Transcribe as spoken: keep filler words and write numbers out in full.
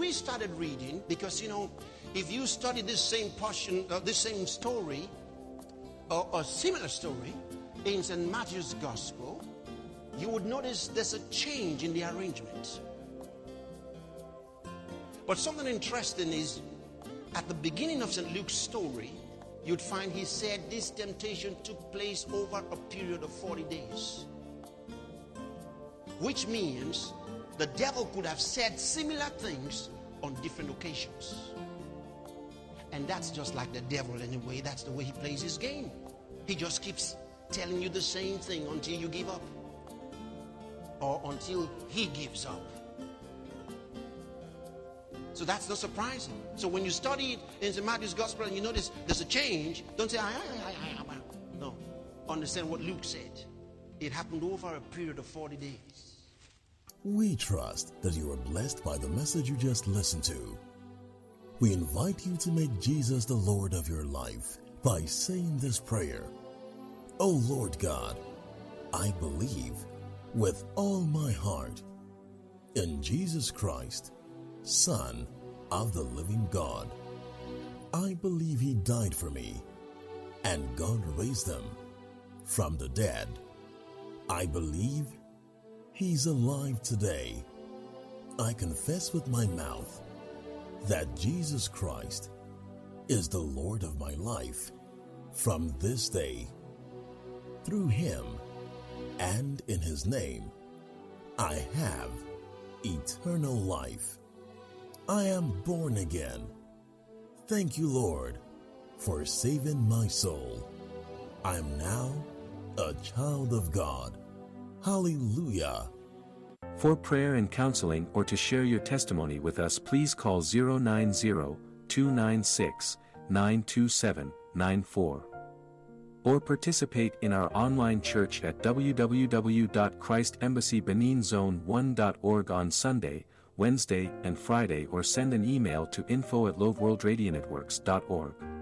we started reading, because, you know, if you study this same portion, uh, this same story, or a similar story in Saint Matthew's Gospel, you would notice there's a change in the arrangement. But something interesting is, at the beginning of Saint Luke's story, you'd find he said this temptation took place over a period of forty days. Which means the devil could have said similar things on different occasions. And that's just like the devil anyway. That's the way he plays his game. He just keeps telling you the same thing until you give up. Or until he gives up. So that's not surprising. So when you study it in Saint Matthew's Gospel and you notice there's a change, don't say, I, I, I, I, no. Understand what Luke said. It happened over a period of forty days. We trust that you are blessed by the message you just listened to. We invite you to make Jesus the Lord of your life by saying this prayer. Oh Lord God, I believe with all my heart in Jesus Christ, Son of the living God. I believe he died for me, and God raised him from the dead. I believe he's alive today. I confess with my mouth that Jesus Christ is the Lord of my life from this day. Through him and in his name, I have eternal life. I am born again. Thank you, Lord, for saving my soul. I am now a child of God. Hallelujah. For prayer and counseling or to share your testimony with us, please call zero nine zero, two nine six, nine two seven, nine four. Or participate in our online church at w w w dot christ embassy benin zone one dot org on Sunday, Wednesday, and Friday, or send an email to info at loveworldradionetworks dot org.